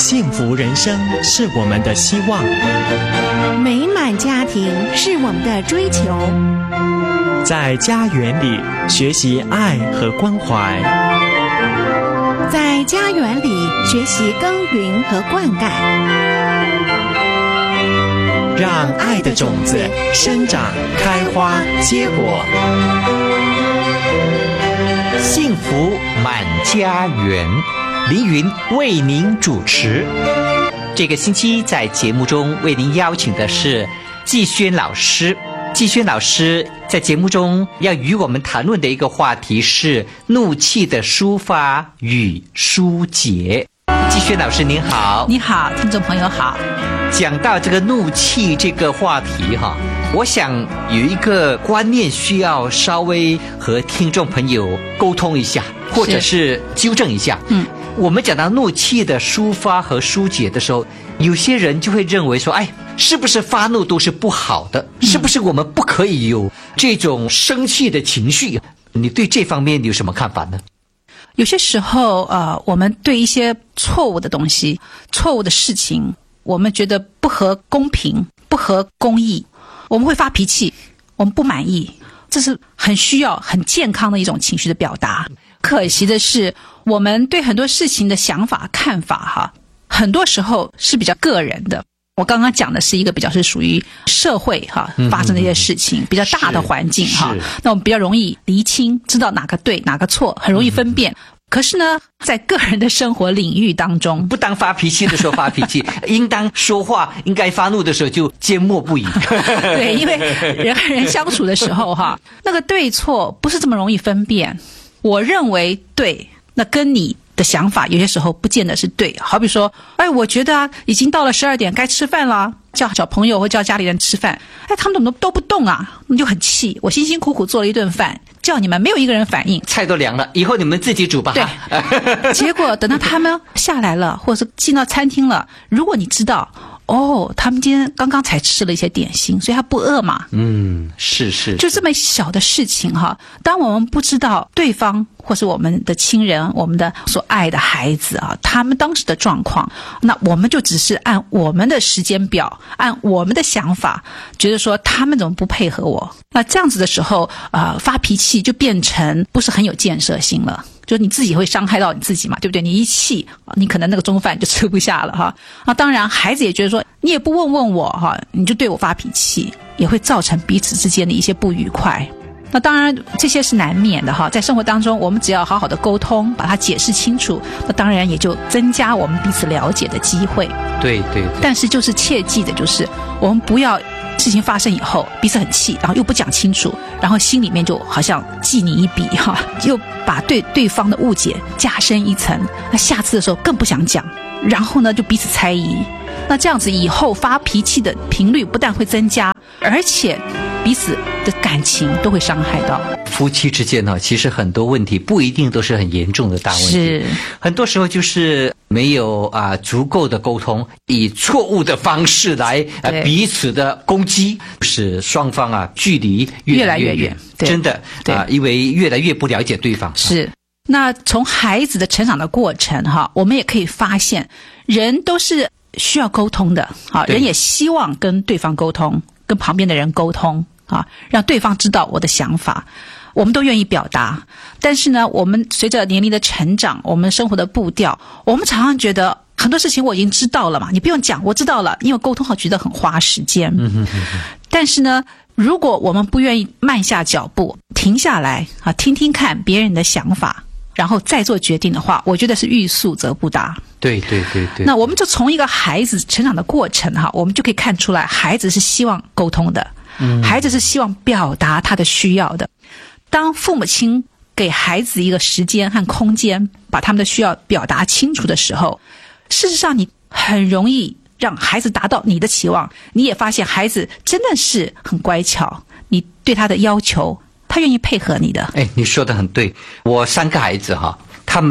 幸福人生是我们的希望， 美满家庭是我们的追求， 在家园里学习爱和关怀， 在家园里学习耕耘和灌溉， 让爱的种子生长、开花、结果。 幸福满家园，凌云为您主持。这个星期在节目中为您邀请的是季轩老师。季轩老师在节目中要与我们谈论的一个话题是怒气的抒发与疏解。季轩老师您好。 你好，听众朋友好。 讲到这个怒气这个话题我想有一个观念需要稍微和听众朋友沟通一下，或者是纠正一下。我们讲到怒气的抒发和疏解的时候，有些人就会认为说，是不是发怒都是不好的？是不是我们不可以有这种生气的情绪？你对这方面有什么看法呢？ 有些时候我们对一些错误的东西、错误的事情，我们觉得不合公平、不合公义，我们会发脾气，我们不满意，这是很需要、很健康的一种情绪的表达。可惜的是，我们对很多事情的想法、看法很多时候是比较个人的。我刚刚讲的是一个比较是属于社会发生的一些事情，比较大的环境那我们比较容易厘清，知道哪个对哪个错，很容易分辨。可是呢，在个人的生活领域当中， 不当发脾气的时候发脾气，应当说话、应该发怒的时候就缄默不语。 对，因为人和人相处的时候那个对错不是这么容易分辨。我认为对，那跟你的想法有些时候不见得是对。好比说，我觉得已经到了12点该吃饭了，叫小朋友或叫家里人吃饭，他们怎么都不动啊？你就很气，我辛辛苦苦做了一顿饭，叫你们没有一个人反应， 菜都凉了，以后你们自己煮吧。 对，结果等到他们下来了，或者是进到餐厅了，如果你知道他们今天刚刚才吃了一些点心，所以他不饿嘛。 是， 就这么小的事情当我们不知道对方或是我们的亲人、我们的所爱的孩子他们当时的状况，那我们就只是按我们的时间表，按我们的想法，觉得说他们怎么不配合我？那这样子的时候发脾气就变成不是很有建设性了。就是你自己会伤害到你自己嘛，对不对？你一气，你可能那个中饭就吃不下了当然孩子也觉得说，你也不问问我你就对我发脾气，也会造成彼此之间的一些不愉快。那当然这些是难免的在生活当中，我们只要好好的沟通，把它解释清楚，那当然也就增加我们彼此了解的机会。 对。 但是就是切记的就是我们不要事情发生以后彼此很气，然后又不讲清楚，然后心里面就好像记你一笔又把对方的误解加深一层，那下次的时候更不想讲，然后呢就彼此猜疑。那这样子以后发脾气的频率不但会增加，而且彼此的感情都会伤害到。 夫妻之间其实很多问题不一定都是很严重的大问题， 是很多时候就是没有足够的沟通，以错误的方式来彼此的攻击，使双方距离越来越远。真的因为越来越不了解对方。 是。那从孩子的成长的过程我们也可以发现，人都是需要沟通的人也希望跟对方沟通，跟旁边的人沟通让对方知道我的想法，我们都愿意表达。但是呢，我们随着年龄的成长，我们生活的步调，我们常常觉得很多事情我已经知道了嘛，你不用讲，我知道了，因为沟通觉得很花时间。但是呢，如果我们不愿意慢下脚步，停下来听听看别人的想法，然后再做决定的话，我觉得是欲速则不达。 对。 那我们就从一个孩子成长的过程我们就可以看出来，孩子是希望沟通的，孩子是希望表达他的需要的。当父母亲给孩子一个时间和空间，把他们的需要表达清楚的时候，事实上你很容易让孩子达到你的期望，你也发现孩子真的是很乖巧，你对他的要求他愿意配合你的。 你说得很对。我3个孩子他们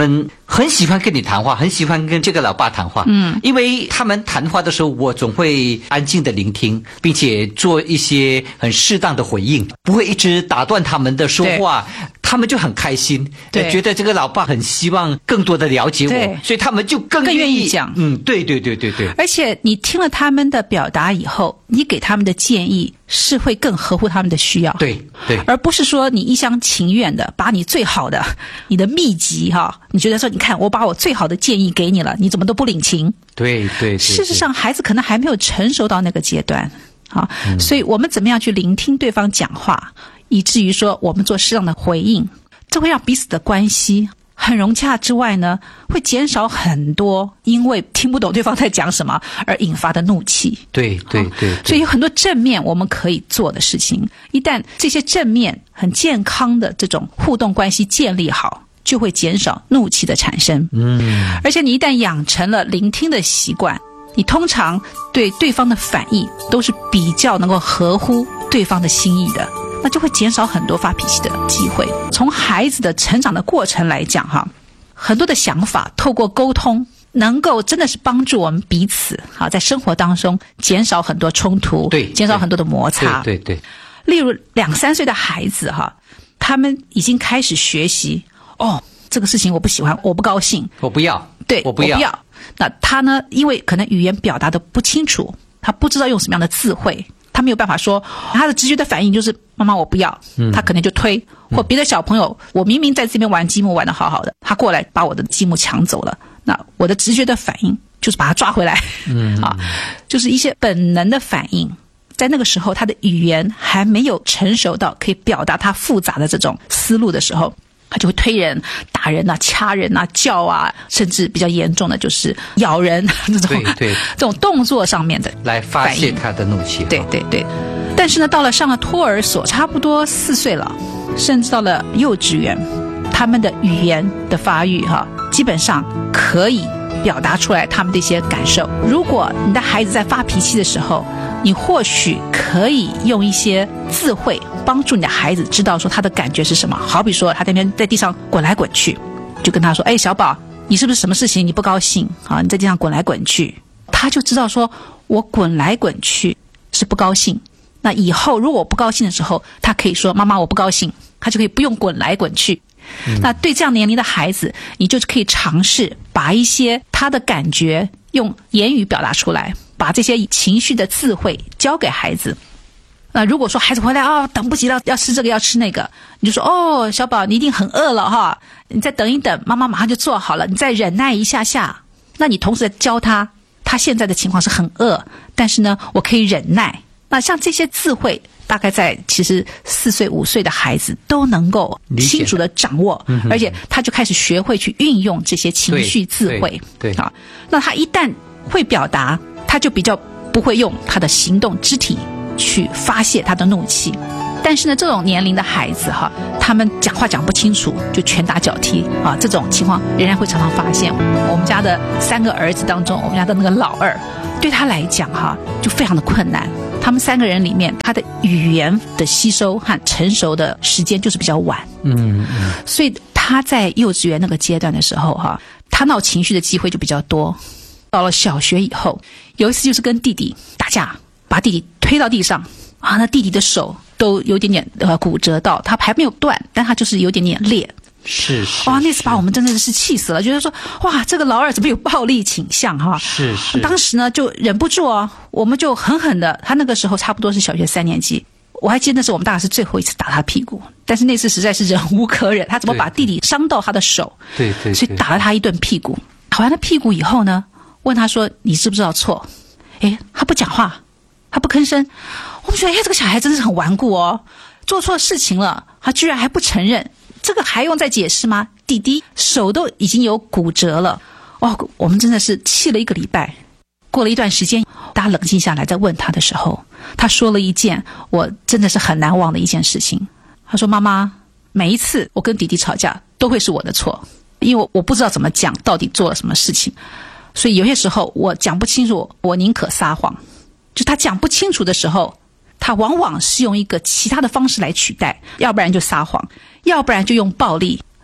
很喜欢跟你谈话，很喜欢跟这个老爸谈话。因为他们谈话的时候，我总会安静的聆听，并且做一些很适当的回应，不会一直打断他们的说话。他们就很开心，觉得这个老爸很希望更多的了解我，所以他们就更愿意讲。 对。 而且你听了他们的表达以后，你给他们的建议是会更合乎他们的需要。 对， 而不是说你一厢情愿的把你最好的、你的秘籍你觉得说，你看我把我最好的建议给你了，你怎么都不领情？ 对。 事实上，孩子可能还没有成熟到那个阶段所以我们怎么样去聆听对方讲话，以至于说我们做适当的回应，这会让彼此的关系很融洽之外呢，会减少很多因为听不懂对方在讲什么而引发的怒气。 对。 所以有很多正面我们可以做的事情，一旦这些正面很健康的这种互动关系建立好，就会减少怒气的产生。而且你一旦养成了聆听的习惯，你通常对对方的反应都是比较能够合乎对方的心意的，那就会减少很多发脾气的机会。从孩子的成长的过程来讲很多的想法透过沟通能够真的是帮助我们彼此在生活当中减少很多冲突，减少很多的摩擦。 对。 例如2-3岁的孩子他们已经开始学习这个事情我不喜欢，我不高兴， 我不要， 对， 我不要。 那他呢，因为可能语言表达的不清楚，他不知道用什么样的智慧，他没有办法说，他的直觉的反应就是妈妈我不要，他可能就推，或别的小朋友，我明明在这边玩积木玩得好好的，他过来把我的积木抢走了，那我的直觉的反应就是把他抓回来，就是一些本能的反应。在那个时候他的语言还没有成熟到可以表达他复杂的这种思路的时候，他就会推人、打人掐人叫甚至比较严重的就是咬人这种动作上面的来发泄他的怒气。 对。但是呢，到了上了托儿所，差不多4岁了，甚至到了幼稚园，他们的语言的发育基本上可以表达出来他们的一些感受。如果你的孩子在发脾气的时候，你或许可以用一些智慧帮助你的孩子知道说他的感觉是什么。好比说他那边在地上滚来滚去，就跟他说，小宝，你是不是什么事情你不高兴你在地上滚来滚去，他就知道说我滚来滚去是不高兴。那以后如果我不高兴的时候，他可以说妈妈我不高兴，他就可以不用滚来滚去。那对这样年龄的孩子，你就可以尝试把一些他的感觉用言语表达出来，把这些情绪的智慧教给孩子。如果说孩子回来等不及了，要吃这个要吃那个，你就说小宝你一定很饿了你再等一等，妈妈马上就做好了，你再忍耐一下下。那你同时教他现在的情况是很饿，但是呢我可以忍耐。那像这些智慧大概在其实4岁5岁的孩子都能够清楚的掌握，而且他就开始学会去运用这些情绪智慧。 对那他一旦会表达，他就比较不会用他的行动肢体去发泄他的怒气。但是呢，这种年龄的孩子他们讲话讲不清楚就拳打脚踢这种情况仍然会常常发现。我们家的3个儿子当中，我们家的那个老二对他来讲就非常的困难。他们3个人里面，他的语言的吸收和成熟的时间就是比较晚。所以他在幼稚园那个阶段的时候他闹情绪的机会就比较多。到了小学以后，有一次就是跟弟弟打架，把弟弟推到地上那弟弟的手都有点点骨折到，他还没有断，但他就是有点点裂。 是那次把我们真的是气死了，觉得说这个老二怎么有暴力倾向是当时呢就忍不住我们就狠狠的，他那个时候差不多是小学3年级，我还记得那是我们大概是最后一次打他屁股，但是那次实在是忍无可忍，他怎么把弟弟伤到他的手， 对， 所以打了他一顿屁股。打完了屁股以后呢，问他说你知不知道错？他不讲话，他不吭声。我们觉得这个小孩真的是很顽固做错事情了他居然还不承认，这个还用再解释吗？弟弟手都已经有骨折了我们真的是气了1个礼拜。过了一段时间，大家冷静下来再问他的时候，他说了一件我真的是很难忘的一件事情。他说妈妈，每一次我跟弟弟吵架都会是我的错，因为我不知道怎么讲到底做了什么事情，所以有些时候我讲不清楚，我宁可撒谎。就他讲不清楚的时候，他往往是用一个其他的方式来取代，要不然就撒谎，要不然就用暴力，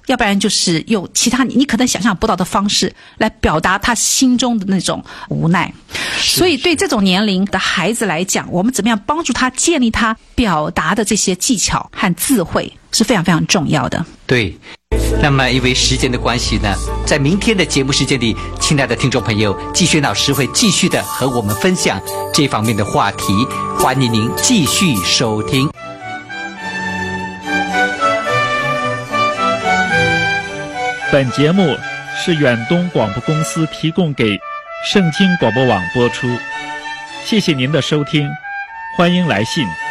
要不然就是用其他你可能想象不到的方式来表达他心中的那种无奈。所以对这种年龄的孩子来讲，我们怎么样帮助他建立他表达的这些技巧和智慧是非常非常重要的。 对，那么因为时间的关系呢，在明天的节目时间里，亲爱的听众朋友，季轩老师会继续的和我们分享这方面的话题，欢迎您继续收听。 本节目是远东广播公司提供给圣经广播网播出，谢谢您的收听，欢迎来信。